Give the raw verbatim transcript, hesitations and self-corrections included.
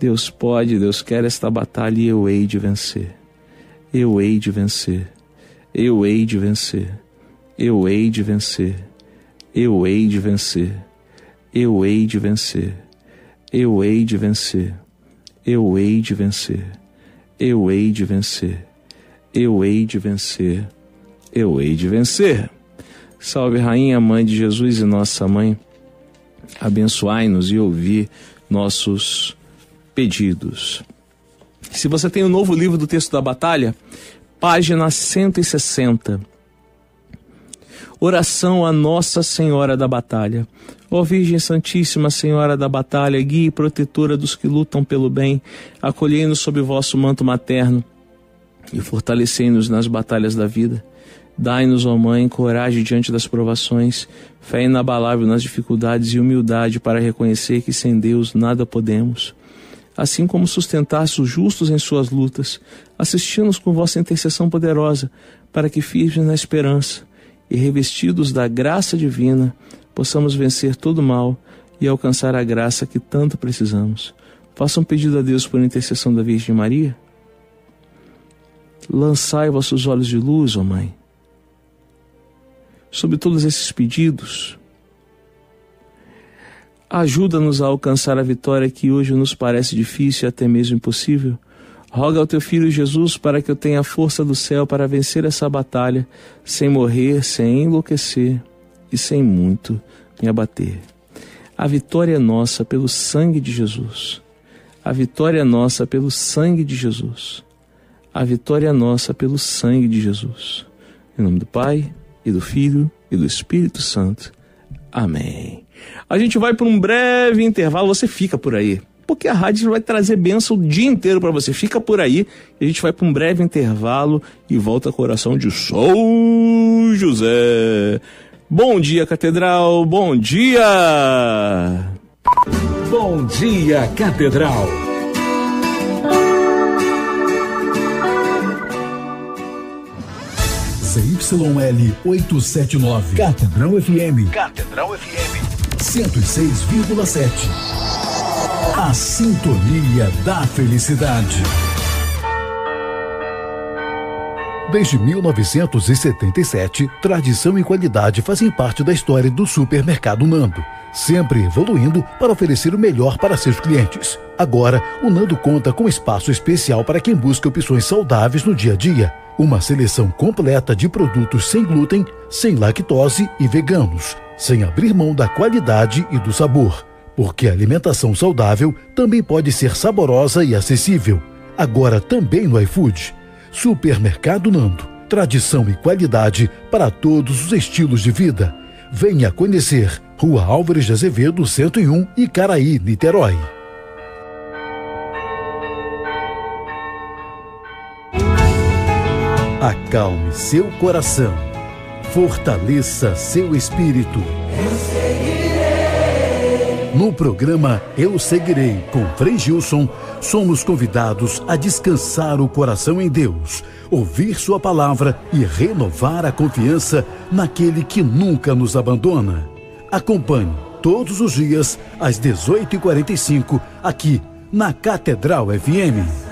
Deus pode, Deus quer esta batalha e eu hei de vencer. Eu hei de vencer. Eu hei de vencer. Eu hei de vencer. Eu hei de vencer. Eu hei de vencer. Eu hei de vencer. Eu hei de vencer. Eu hei de vencer. Eu hei de vencer. Eu hei de vencer. Salve, Rainha, Mãe de Jesus e Nossa Mãe. Abençoai-nos e ouvi nossos pedidos. Se você tem o novo livro do Texto da Batalha, página cento e sessenta. Oração a Nossa Senhora da Batalha. Ó Virgem Santíssima, Senhora da Batalha, guia e protetora dos que lutam pelo bem, acolhei-nos sob o vosso manto materno e fortalecei-nos nas batalhas da vida. Dai-nos, ó Mãe, coragem diante das provações, fé inabalável nas dificuldades e humildade para reconhecer que sem Deus nada podemos. Assim como sustentaste os justos em suas lutas, assisti-nos com vossa intercessão poderosa, para que, firmes na esperança e revestidos da graça divina, possamos vencer todo o mal e alcançar a graça que tanto precisamos. Façam um pedido a Deus por intercessão da Virgem Maria. Lançai vossos olhos de luz, ó Mãe, sobre todos esses pedidos. Ajuda-nos a alcançar a vitória que hoje nos parece difícil e até mesmo impossível. Roga ao teu Filho Jesus para que eu tenha a força do céu para vencer essa batalha, sem morrer, sem enlouquecer e sem muito me abater. A vitória é nossa pelo sangue de Jesus. A vitória é nossa pelo sangue de Jesus. A vitória é nossa pelo sangue de Jesus. Em nome do Pai, e do Filho, e do Espírito Santo. Amém. A gente vai para um breve intervalo, você fica por aí, porque a rádio vai trazer bênção o dia inteiro para você. Fica por aí, e a gente vai para um breve intervalo e volta com a oração de São José. Bom dia, Catedral, bom dia! Bom dia, Catedral! C Y L oitocentos e setenta e nove, Catedral F M. Catedral F M. cento e seis vírgula sete. A sintonia da felicidade. Desde mil novecentos e setenta e sete, tradição e qualidade fazem parte da história do Supermercado Nando, sempre evoluindo para oferecer o melhor para seus clientes. Agora, o Nando conta com espaço especial para quem busca opções saudáveis no dia a dia. Uma seleção completa de produtos sem glúten, sem lactose e veganos, sem abrir mão da qualidade e do sabor. Porque a alimentação saudável também pode ser saborosa e acessível. Agora também no iFood. Supermercado Nando. Tradição e qualidade para todos os estilos de vida. Venha conhecer. Rua Álvares de Azevedo, cento e um, Icaraí, Niterói. Acalme seu coração, fortaleça seu espírito. Eu seguirei. No programa Eu Seguirei, com Frei Gilson, somos convidados a descansar o coração em Deus, ouvir sua palavra e renovar a confiança naquele que nunca nos abandona. Acompanhe todos os dias, às dezoito e quarenta e cinco, aqui na Catedral F M.